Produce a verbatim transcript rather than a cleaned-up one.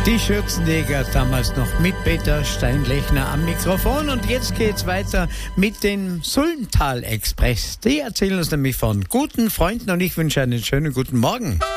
Die Schürzenjäger, damals noch mit Peter Steinlechner am Mikrofon. Und jetzt geht's weiter mit dem Sulmtal Express. Die erzählen uns nämlich von guten Freunden und ich wünsche einen schönen guten Morgen.